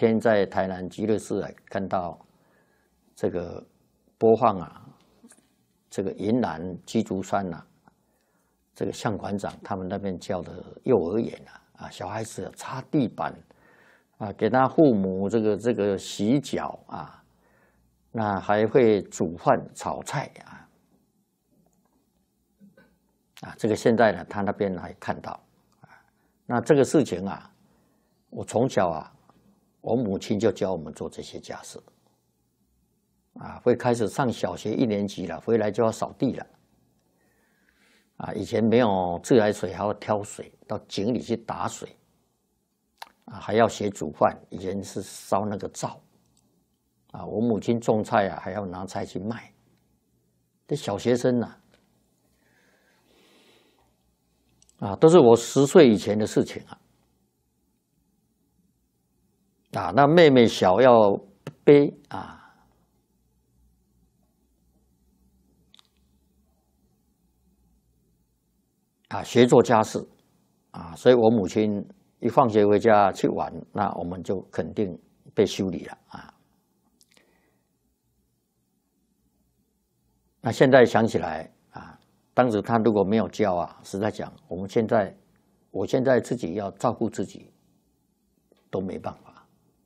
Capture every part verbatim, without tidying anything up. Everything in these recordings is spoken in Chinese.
天在台南极乐寺啊，看到这个播放啊，这个云南鸡足山呐、啊，这个向馆长他们那边教的幼儿园啊，啊，小孩子擦地板啊，给他父母这个这个洗脚啊，那还会煮饭炒菜啊，啊，这个现在呢，他那边还看到啊，那这个事情啊，我从小啊。我母亲就教我们做这些家事，啊，会开始上小学一年级了，回来就要扫地了，啊，以前没有自来水，还要挑水到井里去打水，啊，还要学煮饭，以前是烧那个灶，啊，我母亲种菜啊，还要拿菜去卖，这小学生呐、啊，啊，都是我十岁以前的事情啊。啊，那妹妹小要背啊，啊，学做家事啊，所以我母亲一放学回家去玩，那我们就肯定被修理了啊。那现在想起来啊，当时他如果没有教啊，实在讲，我们现在，我现在自己要照顾自己都没办法。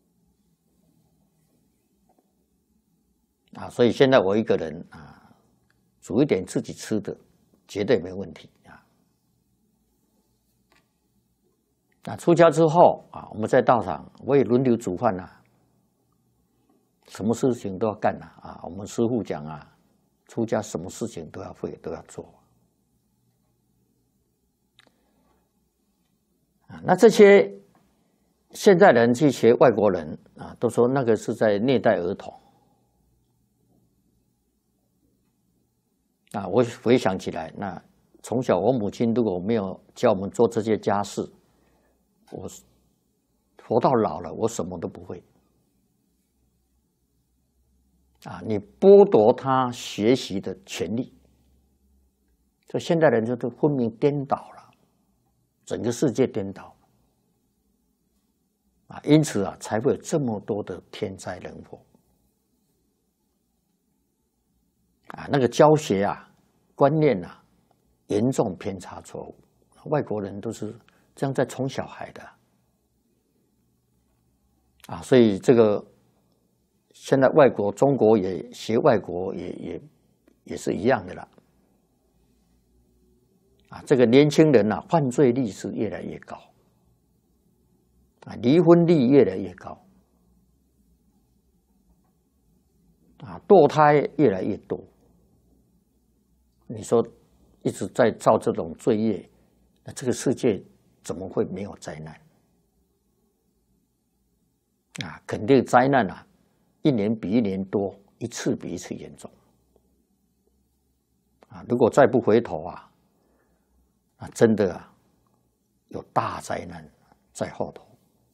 啊，所以现在我一个人啊，煮一点自己吃的，绝对没问题啊。那出家之后啊，我们在道场我也轮流煮饭啊，什么事情都要干啊。啊，我们师父讲啊，出家什么事情都要会，都要做。啊，那这些现在人去学外国人啊，都说那个是在虐待儿童。啊，我回想起来，那从小我母亲如果没有教我们做这些家事，我活到老了，我什么都不会。啊，你剥夺他学习的权利，所以现代人就都昏迷颠倒了，整个世界颠倒。啊，因此啊，才会有这么多的天灾人祸。啊，那个教学啊，观念啊，严重偏差错误。外国人都是这样在宠小孩的，啊，所以这个现在外国、中国也学外国也也也是一样的啦。啊，这个年轻人啊，犯罪率是越来越高，啊，离婚率越来越高，啊，堕胎越来越多。你说一直在造这种罪业，那这个世界怎么会没有灾难？啊，肯定灾难啊，一年比一年多，一次比一次严重。啊，如果再不回头啊，啊，真的啊，有大灾难在后头。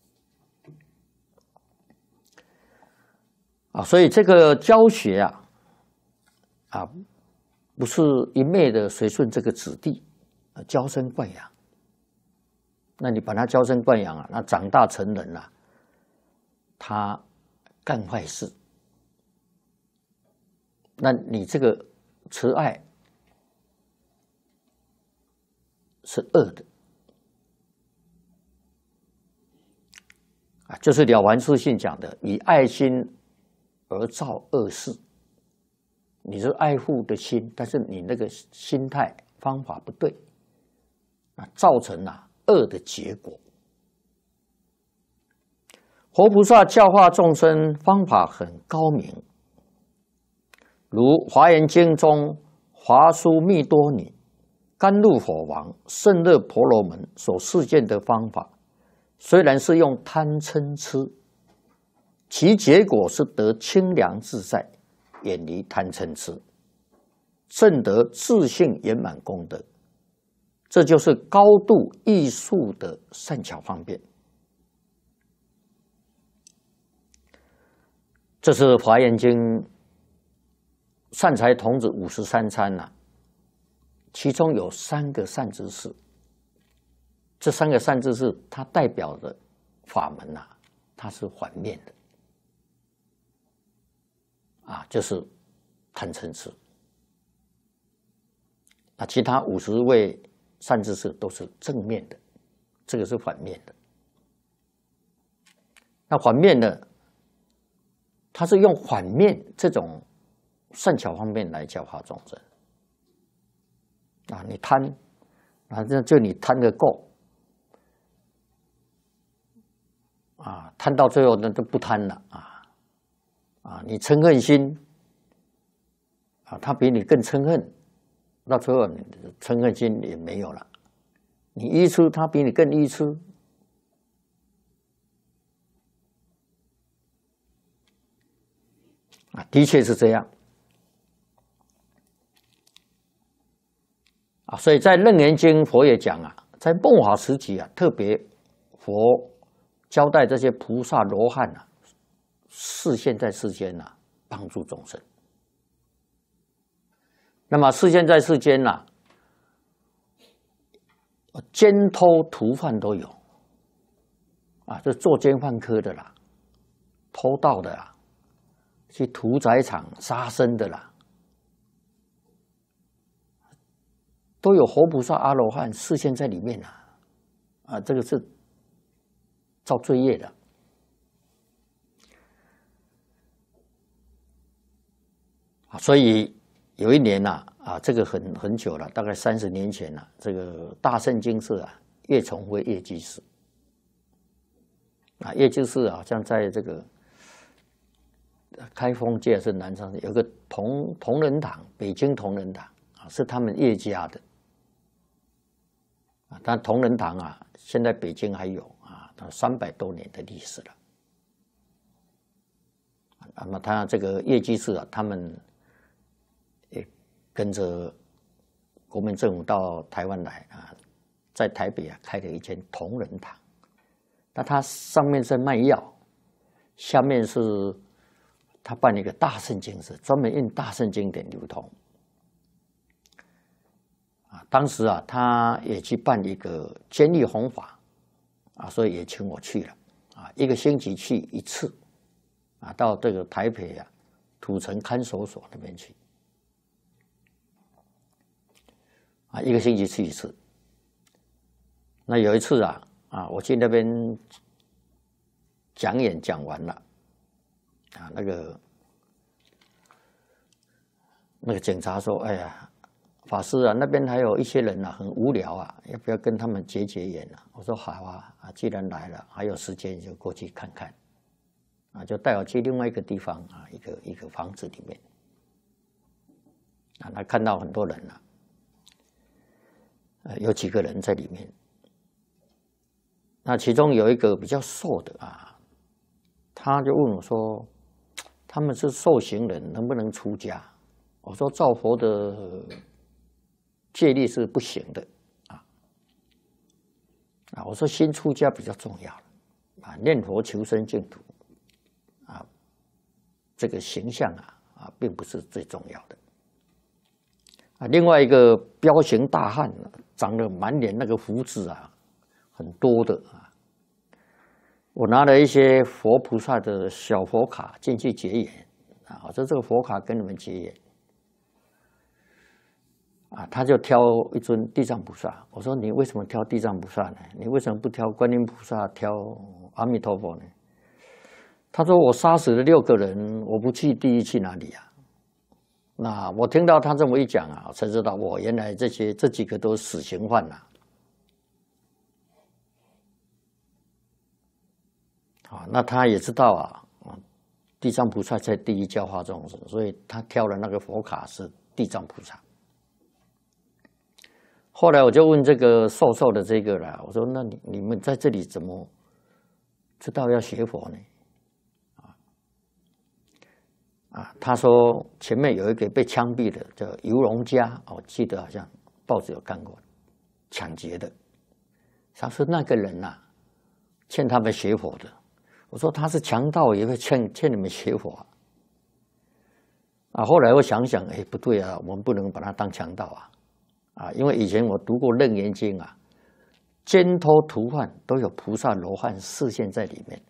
啊，所以这个教学啊，啊。不是一昧的随顺这个子弟，娇生惯养。那你把他娇生惯养啊，那长大成人了、啊，他干坏事，那你这个慈爱是恶的啊，就是了凡四训讲的，以爱心而造恶事。你是爱护的心，但是你那个心态方法不对，啊，造成了恶的结果。活菩萨教化众生方法很高明，如《华严经》中华殊密多尼、甘露火王、胜热婆罗门所示见的方法，虽然是用贪嗔痴，其结果是得清凉自在。远离贪嗔痴，证得自性圆满功德，这就是高度艺术的善巧方便。这是《华严经》善财童子五十三参呐、啊，其中有三个善知识，这三个善知识它代表的法门呐、啊， 它是反面的，啊，就是贪嗔痴。啊，其他五十位善知识都是正面的，这个是反面的。那反面的，它是用反面这种善巧方面来教化众生。啊，你贪，啊，这就你贪个够，啊，贪到最后那都不贪了啊，啊，你嗔恨心，啊，他比你更嗔恨。到最后，你的嗔恨心也没有了。你愚痴，他比你更愚痴。啊，的确是这样。啊，所以在《楞严经》佛也讲啊，在末法时期啊，特别佛交代这些菩萨罗汉啊，示现在世间啊，帮助众生。那么示现在世间呐、啊，奸偷屠贩都有，啊，这做奸犯科的啦，偷盗的啦，去屠宰场杀生的啦，都有活菩萨、阿罗汉示现在里面啊，啊，这个是造罪业的。啊，所以。有一年呐、啊，啊，这个很很久了，大概三十年前了、啊。这个大圣经寺啊，叶崇辉叶居士啊，叶居士好像在这个开封界是南昌有个同同仁堂，北京同仁堂啊，是他们叶家的啊。但同仁堂啊，现在北京还有啊，它三百多年的历史了。那么他这个叶居士啊，他们。跟着国民政府到台湾来啊，在台北啊开了一间同仁堂。那它上面是卖药，下面是他办一个大圣经寺，专门印大圣经典流通。啊，当时啊，他也去办一个监狱弘法，啊，所以也请我去了，啊，一个星期去一次，啊，到这个台北啊土城看守所那边去。啊，一个星期去一次。那有一次啊，啊，我去那边讲演讲完了，啊，那个那个警察说：“哎呀，法师啊，那边还有一些人啊，很无聊啊，要不要跟他们结结缘啊？”我说：“好啊，啊，既然来了，还有时间就过去看看。”啊，就带我去另外一个地方啊，一个一个房子里面，啊，他看到很多人了、啊。呃，有几个人在里面，那其中有一个比较瘦的啊，他就问我说：“他们是受刑人，能不能出家？”我说：“照佛的戒律是不行的啊。”啊，我说新出家比较重要啊，念佛求生净土啊，这个形象啊啊，并不是最重要的。啊，另外一个彪形大汉，长得满脸那个胡子啊，很多的啊。我拿了一些佛菩萨的小佛卡进去结缘啊，我说这个佛卡跟你们结缘啊，他就挑一尊地藏菩萨。我说你为什么挑地藏菩萨呢？你为什么不挑观音菩萨、挑阿弥陀佛呢？他说我杀死了六个人，我不去地狱去哪里啊？那我听到他这么一讲啊，才知道我原来这些这几个都是死刑犯呐、啊。啊，那他也知道啊，地藏菩萨在地狱教化众生，所以他挑了那个佛卡是地藏菩萨。后来我就问这个瘦瘦的这个了，我说：“那你你们在这里怎么知道要学佛呢？”啊，他说前面有一个被枪毙的叫游荣家，我记得好像报纸有看过，抢劫的。他说那个人呐、啊，欠他们学佛的。我说他是强盗，也会欠欠你们学佛啊。啊，后来我想想，哎，不对啊，我们不能把他当强盗啊，啊，因为以前我读过《楞严经》啊，奸偷屠贩都有菩萨罗汉示现在里面。